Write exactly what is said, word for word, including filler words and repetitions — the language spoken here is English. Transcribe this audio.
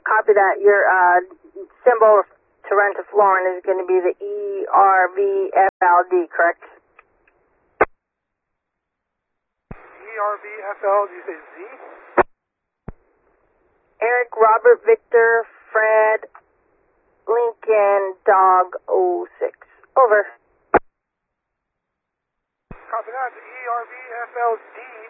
copy that. Your uh, symbol to rent a Florin is going to be the E R V F L D, correct? E R V F L, did you say Z? Eric, Robert, Victor, Fred, Lincoln, Dog, oh six. Over. Copy that. E R V F L D